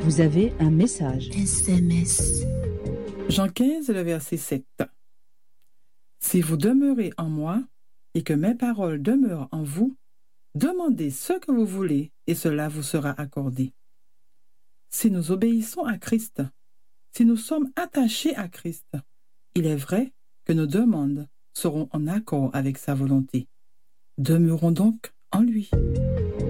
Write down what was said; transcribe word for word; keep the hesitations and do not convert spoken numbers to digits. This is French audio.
Vous avez un message. S M S. Jean quinze, le verset sept. Si vous demeurez en moi et que mes paroles demeurent en vous, demandez ce que vous voulez et cela vous sera accordé. Si nous obéissons à Christ, si nous sommes attachés à Christ, il est vrai que nos demandes seront en accord avec sa volonté. Demeurons donc en lui.